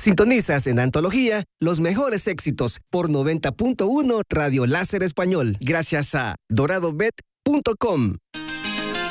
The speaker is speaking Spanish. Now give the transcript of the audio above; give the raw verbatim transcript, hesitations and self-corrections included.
Sintonizas en Antología los mejores éxitos por noventa punto uno Radio Láser Español, gracias a dorado bet punto com.